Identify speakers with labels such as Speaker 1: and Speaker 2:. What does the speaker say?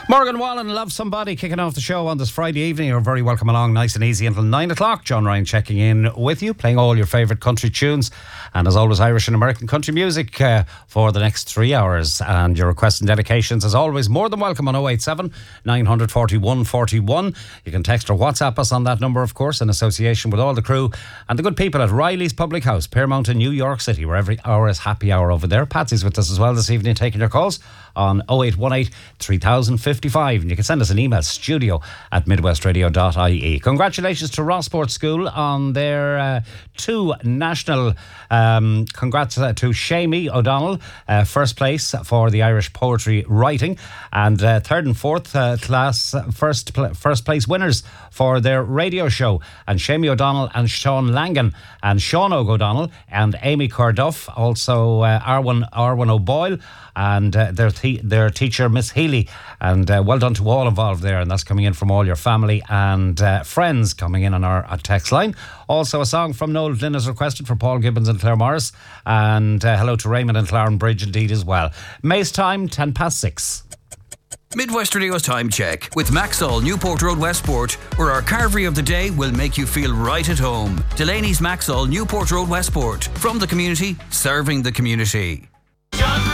Speaker 1: Morgan Wallen, Love Somebody, kicking off the show on this Friday evening. You're very welcome along, nice and easy until 9 o'clock. John Ryan checking in with you, playing all your favourite country tunes, and as always, Irish and American country music for the next 3 hours. And your requests and dedications, as always, more than welcome on 087 941 41. You can text or WhatsApp us on that number, of course, in association with all the crew and the good people at Riley's Public House, Piermont in New York City, where every hour is happy hour over there. Patsy's with us as well this evening, taking your calls on 0818 3055, and you can send us an email, studio@midwestradio.ie. Congratulations to Rossport School on their two national congrats to Shamie O'Donnell, first place for the Irish poetry writing, and third and fourth class first place winners for their radio show. And Shamie O'Donnell and Sean Langan and Sean O'Donnell and Amy Corduff, also Arwen O'Boyle and their teacher Miss Healy, and well done to all involved there. And that's coming in from all your family and friends coming in on our text line. Also a song from Noel Flynn is requested for Paul Gibbons and Claire Morris, and hello to Raymond and Claren Bridge indeed as well. May's time 6:10.
Speaker 2: Midwest Radio's Time Check with Maxall, Newport Road, Westport, where our carvery of the day will make you feel right at home. Delaney's Maxall, Newport Road, Westport. From the community, serving the community.